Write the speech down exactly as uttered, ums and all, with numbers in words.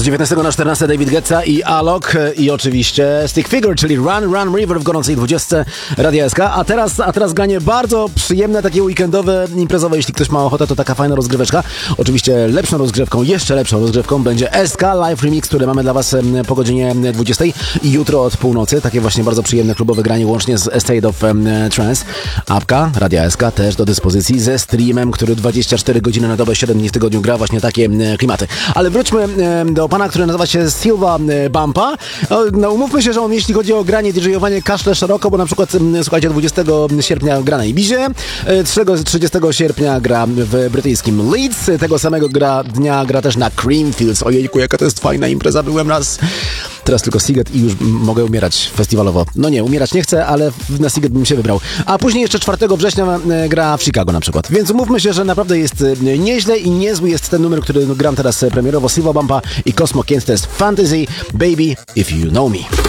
dziewiętnastego na czternastego David Guetta i Alok i oczywiście Stick Figure, czyli Run Run River w gorącej dwudziestce Radia S K. A teraz, a teraz granie bardzo przyjemne, takie weekendowe, imprezowe. Jeśli ktoś ma ochotę, to taka fajna rozgryweczka. Oczywiście lepszą rozgrzewką, jeszcze lepszą rozgrzewką będzie S K Live Remix, który mamy dla Was po godzinie dwudziestej i jutro od północy. Takie właśnie bardzo przyjemne klubowe granie łącznie z State of Trance. Apka Radia S K też do dyspozycji ze streamem, który dwadzieścia cztery godziny na dobę, siedem dni w tygodniu gra właśnie takie klimaty. Ale wróćmy do pana, który nazywa się Silva Bumpa. No, umówmy się, że on, jeśli chodzi o granie, didżejowanie, kaszle szeroko, bo na przykład, słuchajcie, dwudziestego sierpnia gra na Ibizie, trzydziestego sierpnia gra w brytyjskim Leeds, tego samego gra, dnia gra też na Creamfields. Ojejku, jaka to jest fajna impreza, byłem raz. Teraz tylko Siget i już mogę umierać festiwalowo. No nie, umierać nie chcę, ale na Siget bym się wybrał. A później jeszcze czwartego września gra w Chicago na przykład. Więc umówmy się, że naprawdę jest nieźle i niezły jest ten numer, który gram teraz premierowo. Silva Bumpa i Cosmo Kent, to jest Fantasy, Baby, If You Know Me.